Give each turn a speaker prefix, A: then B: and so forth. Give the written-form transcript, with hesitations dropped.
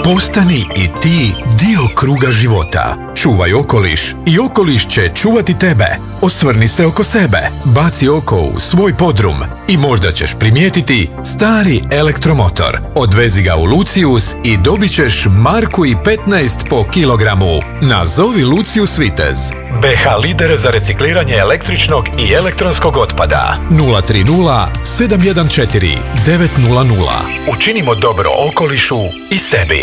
A: Postani i ti dio kruga života. Čuvaj okoliš i okoliš će čuvati tebe. Osvrni se oko sebe, baci oko u svoj podrum i možda ćeš primijetiti stari elektromotor. Odvezi ga u Lucius i dobit ćeš 1,15 po kilogramu. Nazovi Lucius Vitez. BH lider za recikliranje električnog i elektronskog otpada. 030 714 900. Učinimo dobro okolišu i sebi.